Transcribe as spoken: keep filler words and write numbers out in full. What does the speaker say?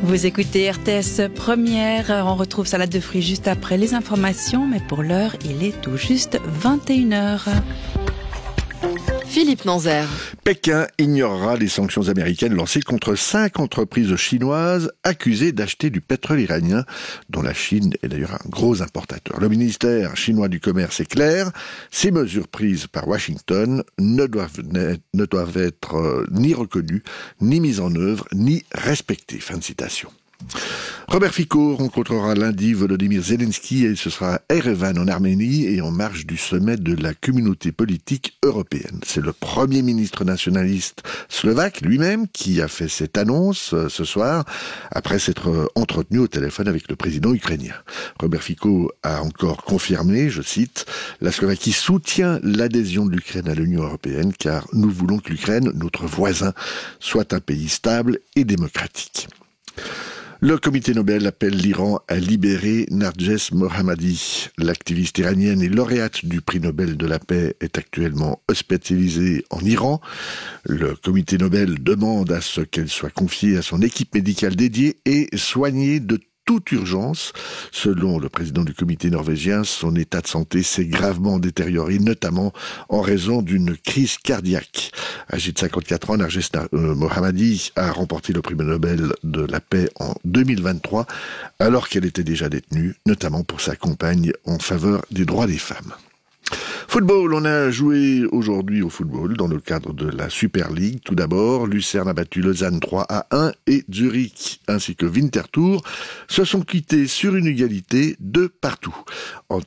Vous écoutez R T S Première, on retrouve Salade de fruits juste après les informations, mais pour l'heure, il est tout juste vingt et une heures. Philippe Nanzer. Pékin ignorera les sanctions américaines lancées contre cinq entreprises chinoises accusées d'acheter du pétrole iranien, dont la Chine est d'ailleurs un gros importateur. Le ministère chinois du commerce est clair, ces mesures prises par Washington ne doivent, ne doivent être euh, ni reconnues, ni mises en œuvre, ni respectées. Fin de citation. Robert Fico rencontrera lundi Volodymyr Zelensky et ce sera à Erevan en Arménie et en marge du sommet de la communauté politique européenne. C'est le premier ministre nationaliste slovaque lui-même qui a fait cette annonce euh, ce soir après s'être euh, entretenu au téléphone avec le président ukrainien. Robert Fico a encore confirmé, je cite, « La Slovaquie soutient l'adhésion de l'Ukraine à l'Union européenne car nous voulons que l'Ukraine, notre voisin, soit un pays stable et démocratique ». Le comité Nobel appelle l'Iran à libérer Narges Mohammadi. L'activiste iranienne et lauréate du prix Nobel de la paix est actuellement hospitalisée en Iran. Le comité Nobel demande à ce qu'elle soit confiée à son équipe médicale dédiée et soignée de toute urgence. Selon le président du comité norvégien, son état de santé s'est gravement détérioré, notamment en raison d'une crise cardiaque. Âgé de cinquante-quatre ans, Narges Mohammadi a remporté le prix Nobel de la paix en deux mille vingt-trois, alors qu'elle était déjà détenue, notamment pour sa campagne en faveur des droits des femmes. Football, on a joué aujourd'hui au football dans le cadre de la Super League. Tout d'abord, Lucerne a battu Lausanne trois à un et Zurich ainsi que Winterthur se sont quittés sur une égalité de partout.